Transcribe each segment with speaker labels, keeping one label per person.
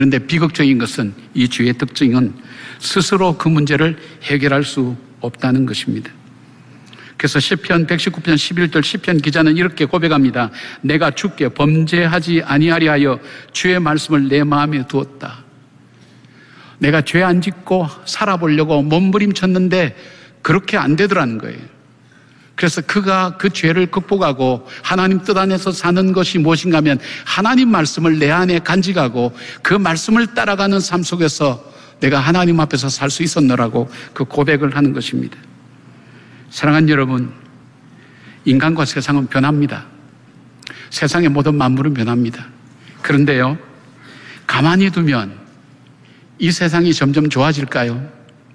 Speaker 1: 그런데 비극적인 것은 이 죄의 특징은 스스로 그 문제를 해결할 수 없다는 것입니다. 그래서 시편 119편 11절 시편 기자는 이렇게 고백합니다. 내가 주께 범죄하지 아니하려 하여 주의 말씀을 내 마음에 두었다. 내가 죄 안 짓고 살아보려고 몸부림쳤는데 그렇게 안 되더라는 거예요. 그래서 그가 그 죄를 극복하고 하나님 뜻 안에서 사는 것이 무엇인가 하면 하나님 말씀을 내 안에 간직하고 그 말씀을 따라가는 삶 속에서 내가 하나님 앞에서 살 수 있었노라고 그 고백을 하는 것입니다. 사랑하는 여러분, 인간과 세상은 변합니다. 세상의 모든 만물은 변합니다. 그런데요, 가만히 두면 이 세상이 점점 좋아질까요?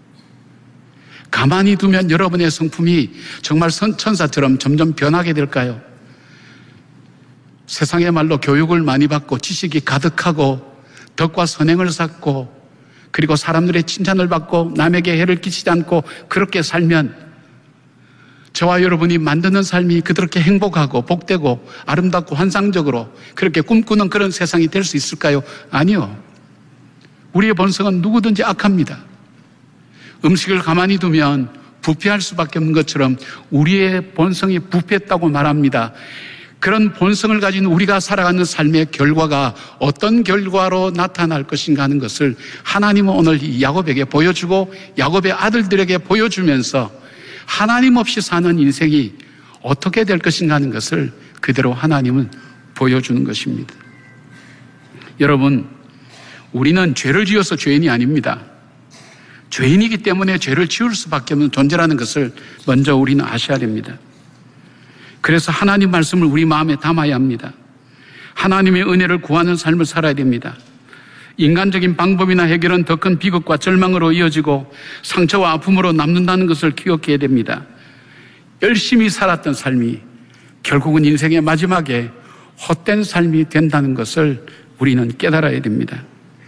Speaker 1: 가만히 두면 여러분의 성품이 정말 천사처럼 점점 변하게 될까요? 세상의 말로 교육을 많이 받고 지식이 가득하고 덕과 선행을 쌓고 그리고 사람들의 칭찬을 받고 남에게 해를 끼치지 않고 그렇게 살면 저와 여러분이 만드는 삶이 그렇게 행복하고 복되고 아름답고 환상적으로 그렇게 꿈꾸는 그런 세상이 될 수 있을까요? 아니요. 우리의 본성은 누구든지 악합니다. 음식을 가만히 두면 부패할 수밖에 없는 것처럼 우리의 본성이 부패했다고 말합니다. 그런 본성을 가진 우리가 살아가는 삶의 결과가 어떤 결과로 나타날 것인가 하는 것을 하나님은 오늘 야곱에게 보여주고 야곱의 아들들에게 보여주면서 하나님 없이 사는 인생이 어떻게 될 것인가 하는 것을 그대로 하나님은 보여주는 것입니다. 여러분, 우리는 죄를 지어서 죄인이 아닙니다. 죄인이기 때문에 죄를 지을 수밖에 없는 존재라는 것을 먼저 우리는 아셔야 됩니다. 그래서 하나님 말씀을 우리 마음에 담아야 합니다. 하나님의 은혜를 구하는 삶을 살아야 됩니다. 인간적인 방법이나 해결은 더 큰 비극과 절망으로 이어지고 상처와 아픔으로 남는다는 것을 기억해야 됩니다. 열심히 살았던 삶이 결국은 인생의 마지막에 헛된 삶이 된다는 것을 우리는 깨달아야 됩니다.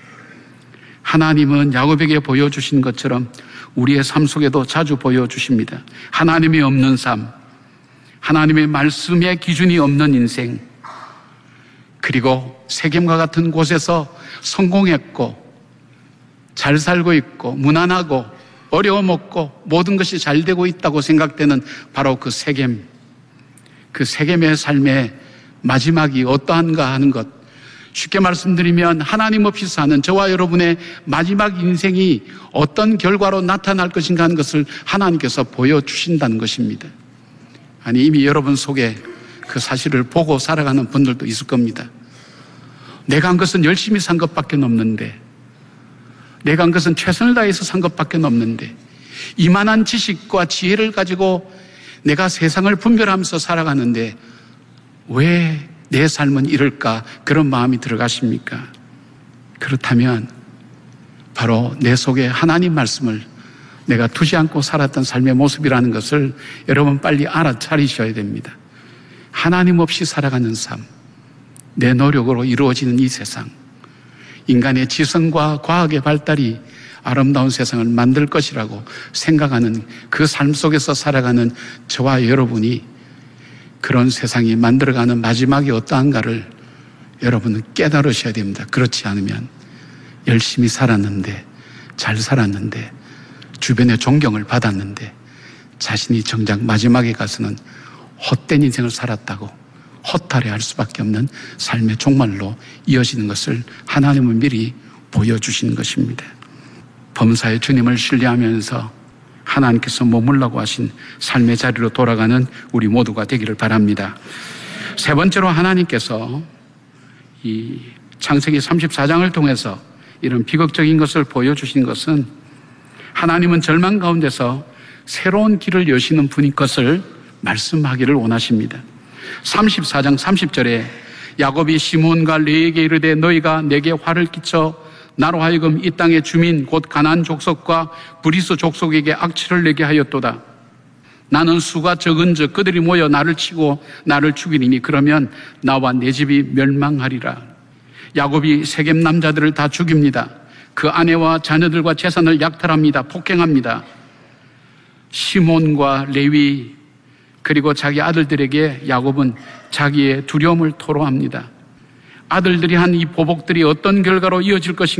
Speaker 1: 하나님은 야곱에게 보여주신 것처럼 우리의 삶 속에도 자주 보여주십니다. 하나님이 없는 삶, 하나님의 말씀의 기준이 없는 인생, 그리고 세겜과 같은 곳에서 성공했고 잘 살고 있고 무난하고 어려움 없고 모든 것이 잘 되고 있다고 생각되는 바로 그 세겜의 삶의 마지막이 어떠한가 하는 것, 쉽게 말씀드리면 하나님 없이 사는 저와 여러분의 마지막 인생이 어떤 결과로 나타날 것인가 하는 것을 하나님께서 보여주신다는 것입니다. 아니, 이미 여러분 속에 그 사실을 보고 살아가는 분들도 있을 겁니다. 내가 한 것은 열심히 산 것밖에 없는데, 내가 한 것은 최선을 다해서 산 것밖에 없는데, 이만한 지식과 지혜를 가지고 내가 세상을 분별하면서 살아가는데 왜 내 삶은 이럴까? 그런 마음이 들어가십니까? 그렇다면 바로 내 속에 하나님 말씀을 내가 두지 않고 살았던 삶의 모습이라는 것을 여러분 빨리 알아차리셔야 됩니다. 하나님 없이 살아가는 삶, 내 노력으로 이루어지는 이 세상, 인간의 지성과 과학의 발달이 아름다운 세상을 만들 것이라고 생각하는 그 삶 속에서 살아가는 저와 여러분이 그런 세상이 만들어가는 마지막이 어떠한가를 여러분은 깨달으셔야 됩니다. 그렇지 않으면 열심히 살았는데, 잘 살았는데, 주변의 존경을 받았는데 자신이 정작 마지막에 가서는 헛된 인생을 살았다고 허탈해할 수밖에 없는 삶의 종말로 이어지는 것을 하나님은 미리 보여주시는 것입니다. 범사의 주님을 신뢰하면서 하나님께서 머물라고 하신 삶의 자리로 돌아가는 우리 모두가 되기를 바랍니다. 세 번째로 하나님께서 이 창세기 34장을 통해서 이런 비극적인 것을 보여주신 것은 하나님은 절망 가운데서 새로운 길을 여시는 분인 것을 말씀하기를 원하십니다. 34장 30절에 야곱이 시므온과 레위에게 이르되 너희가 내게 화를 끼쳐 나로 하여금 이 땅의 주민 곧 가나안 족속과 브리스 족속에게 악취를 내게 하였도다. 나는 수가 적은즉 그들이 모여 나를 치고 나를 죽이리니 그러면 나와 내 집이 멸망하리라. 야곱이 세겜 남자들을 다 죽입니다. 그 아내와 자녀들과 재산을 약탈합니다. 폭행합니다. 시몬과 레위 그리고 자기 아들들에게 야곱은 자기의 두려움을 토로합니다. 아들들이 한 이 보복들이 어떤 결과로 이어질 것인가